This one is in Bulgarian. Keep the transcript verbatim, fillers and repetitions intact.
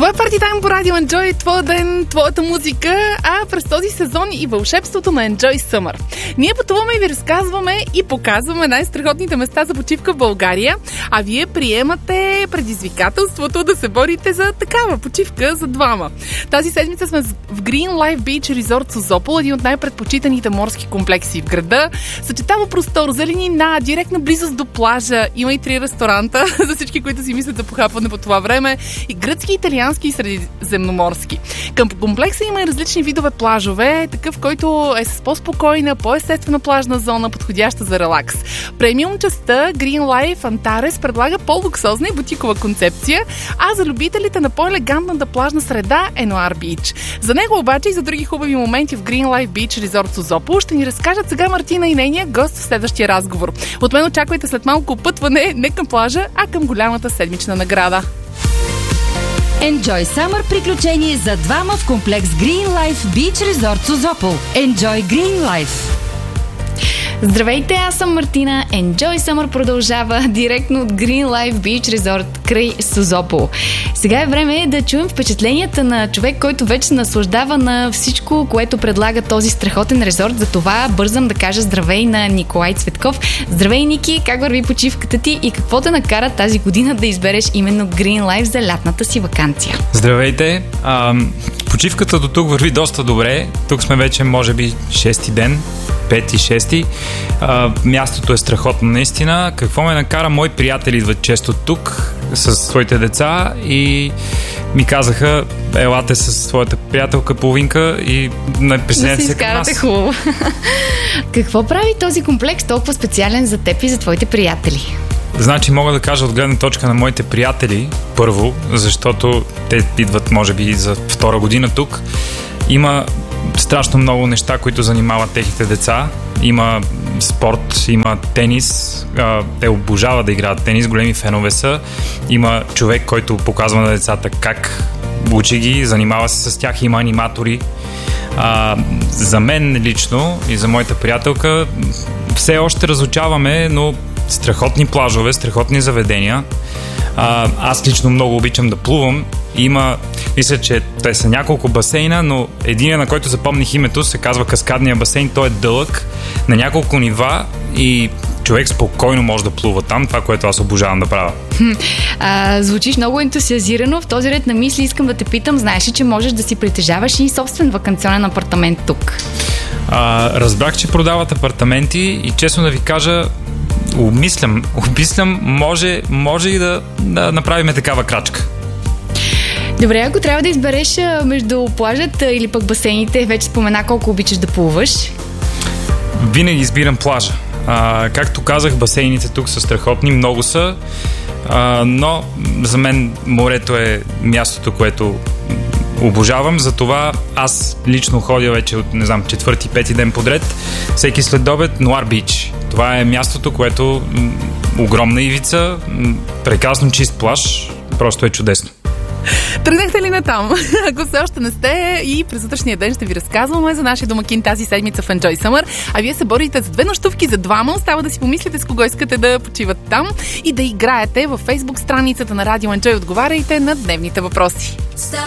Това е Party Time по Радио Enjoy, твоя ден, твоята музика, а през този сезон и вълшебството на Enjoy Summer. Ние пътуваме и ви разказваме и показваме най-страхотните места за почивка в България, а вие приемате предизвикателството да се борите за такава почивка за двама. Тази седмица сме в Green Life Beach Resort Созопол, един от най-предпочитаните морски комплекси в града. Съчетава простор, зеленина, директна близост до плажа, има и три ресторанта за всички, които си мислят за похапване по това време, и гръцки, италиански и средиземноморски. Към комплекса има и различни видове плажове, такъв, който е с по-спокойна, по-естествена плажна зона, подходяща за релакс. Премиум частта Green Life Antares предлага по-луксозна и бутикова концепция, а за любителите на по-елегантната плажна среда е Noir Beach. За него обаче и за други хубави моменти в Green Life Beach Resort Созопол ще ни разкажат сега Мартина и нейния гост в следващия разговор. От мен очаквайте след малко пътване не към плажа, а към голямата седмична награда. Enjoy Summer приключение за двама в комплекс Green Life Beach Resort Созопол. Enjoy Green Life. Здравейте, аз съм Мартина. Enjoy Summer продължава директно от Green Life Beach Resort край Созопол. Сега е време да чуем впечатленията на човек, който вече се наслаждава на всичко, което предлага този страхотен резорт. За това бързам да кажа здравей на Николай Цветков. Здравей, Ники, как върви почивката ти и какво те накара тази година да избереш именно Green Life за лятната си ваканция? Здравейте! А, почивката до тук върви доста добре. Тук сме вече, може би, шести ден. Пети, шести. А, мястото е страхотно наистина. Какво ме накара? Мои приятели идват често тук с своите деца и ми казаха: елате с своята приятелка половинка и не присъединете да се към нас. Хубаво. Какво прави този комплекс толкова специален за теб и за твоите приятели? Значи мога да кажа от гледна точка на моите приятели първо, защото те идват може би за втора година тук. Има страшно много неща, които занимават техните деца. Има спорт, има тенис. Те обожават да играят тенис, големи фенове са. Има човек, който показва на децата как учи ги, занимава се с тях, има аниматори. А, за мен лично и за моята приятелка все още разучаваме, но страхотни плажове, страхотни заведения. А, аз лично много обичам да плувам. Има, мисля, че те са няколко басейна, но един, на който запомних името, се казва Каскадния басейн. Той е дълъг, на няколко нива и човек спокойно може да плува там, това, което аз обожавам да правя. А, звучиш много ентусиазирано. В този ред на мисли искам да те питам, знаеш ли, че можеш да си притежаваш и собствен ваканционен апартамент тук? А, разбрах, че продават апартаменти и честно да ви кажа, обмислям, обмислям, може, може и да, да направим такава крачка. Добре, ако трябва да избереш между плажата или пък басейните, вече спомена колко обичаш да плуваш. Винаги избирам плажа. А, както казах, басейните тук са страхотни, много са, а, но за мен морето е мястото, което обожавам, затова аз лично ходя вече от, не знам, четвърти, пети ден подред, всеки следобед Noir Beach. Това е мястото, което м- огромна ивица, м- прекрасно чист плаж, просто е чудесно. Тръгнахте ли натам? Ако все още не сте, и през утрешния ден ще ви разказваме за нашия домакин тази седмица в Enjoy Summer, а вие се борите за две нощувки за двама. Остава да си помислите с кого искате да почиват там и да играете във Facebook страницата на Радио Enjoy. Отговаряйте на дневните въпроси.